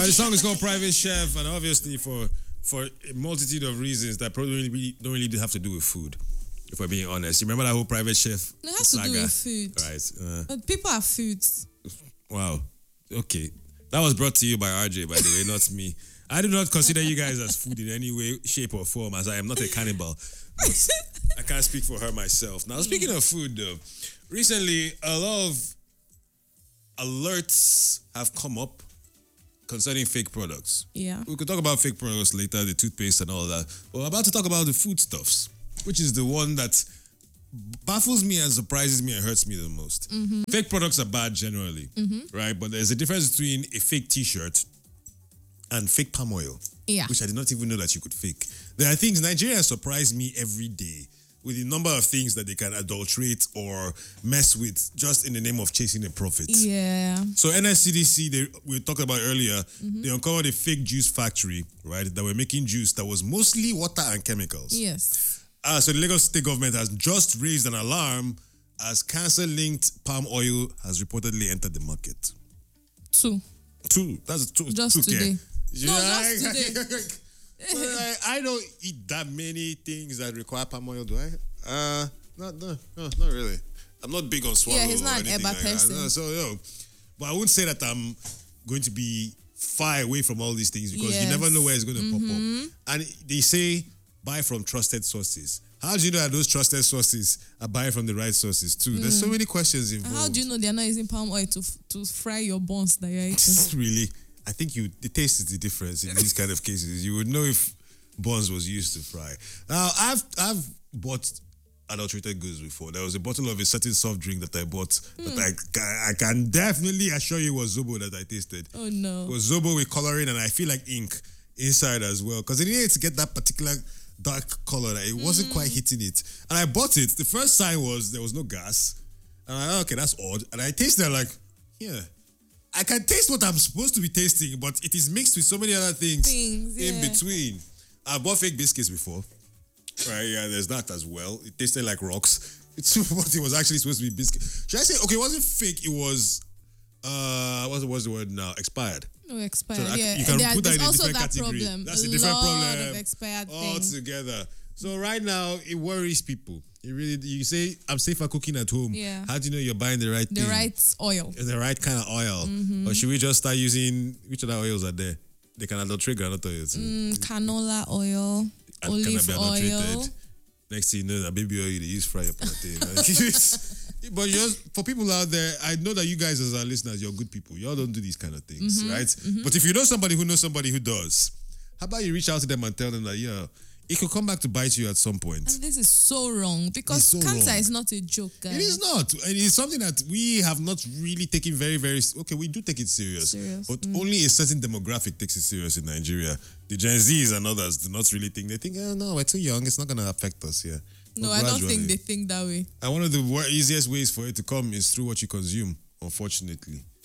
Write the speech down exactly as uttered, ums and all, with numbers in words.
the song is called Private Chef, and obviously for for a multitude of reasons that probably don't really, don't really have to do with food, if we're being honest. You remember that whole Private Chef It has saga? to do with food. Right. Uh, But people are foods. wow. Okay. That was brought to you by R J, by the way, not me. I do not consider you guys as food in any way, shape, or form, as I am not a cannibal. But I can't speak for her myself. Now, speaking of food, though, recently a lot of alerts have come up concerning fake products. Yeah. We could talk about fake products later, the toothpaste and all that. But we're about to talk about the foodstuffs, which is the one that baffles me and surprises me and hurts me the most. Mm-hmm. Fake products are bad generally, Mm-hmm. right? But there's a difference between a fake t-shirt and fake palm oil, Yeah. which I did not even know that you could fake. There are things, Nigeria surprise me every day with the number of things that they can adulterate or mess with just in the name of chasing a profit. Yeah. So N S C D C, they, we talked about earlier, Mm-hmm. they uncovered a fake juice factory, right, that were making juice that was mostly water and chemicals. Yes. Uh, so the Lagos State government has just raised an alarm as cancer-linked palm oil has reportedly entered the market. Two. Two. That's two. Just two today. K. No, Yeah, just I- today. So I, I don't eat that many things that require palm oil, do I? Uh, not, no, no, not really. I'm not big on swallow. Yeah, he's not or an anything Eba like that. person. No, so, yo, but I wouldn't say that I'm going to be far away from all these things because you Yes. never know where it's going to Mm-hmm. pop up. And they say buy from trusted sources. How do you know that those trusted sources are buying from the right sources too? There's so many questions involved. How do you know they're not using palm oil to f- to fry your buns that you're eating? Really, I think you the taste is the difference in these kind of cases. You would know if buns was used to fry. Now, I've I've bought adulterated goods before. There was a bottle of a certain soft drink that I bought that I ca- I can definitely assure you was Zobo that I tasted. Oh no. It was Zobo with coloring, and I feel like ink inside as well because it needed to get that particular dark color that it wasn't quite hitting it. And I bought it. The first sign was there was no gas, and I okay, that's odd. And I tasted it like, yeah. I can taste what I'm supposed to be tasting, but it is mixed with so many other things, Things, in yeah. between. I bought fake biscuits before. Right, yeah, there's that as well. It tasted like rocks. It's what it was actually supposed to be biscuit. Should I say, okay, it wasn't fake, it was, uh, what's, what's the word now? Expired. No, expired. So I- yeah. you can There- put that there's in a also different that category. problem. That's a a different lot problem of expired things. Altogether. So right now, it worries people. It really, you say, I'm safer cooking at home. Yeah. How do you know you're buying the right The thing? right oil. The right kind of oil. Or should we just start using, which other oils are there? They can adulterate granite oil too. Mm, canola oil. And can Olive be oil. adulterated. Next thing you know, that baby oil they use fry your plantain. But just for people out there, I know that you guys as our listeners, you're good people. Y'all don't do these kind of things, Mm-hmm, right? But if you know somebody who knows somebody who does, how about you reach out to them and tell them that, yeah, it could come back to bite you at some point. And this is so wrong because It's so cancer wrong. is not a joke, guys. It is not. And it's something that we have not really taken very, very... Okay, we do take it serious. Serious, But mm. only a certain demographic takes it serious in Nigeria. The Gen Zs and others do not really think. They think, oh, no, we're too young. It's not going to affect us here. No, But I don't gradually- think they think that way. And one of the wor- easiest ways for it to come is through what you consume, unfortunately.